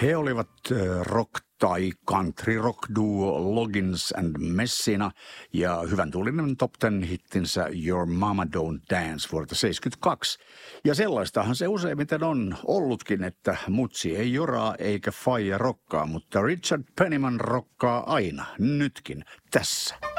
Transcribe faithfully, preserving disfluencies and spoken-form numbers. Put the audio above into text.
He olivat rock- tai country-rock-duo Loggins and Messina ja hyvän tuulinen top ten hittinsä Your Mama Don't Dance vuodelta seitsemänkymmentäkaksi. Ja sellaistahan se useimmiten on ollutkin, että mutsi ei joraa eikä faija rokkaa, mutta Richard Penniman rokkaa aina, nytkin, tässä.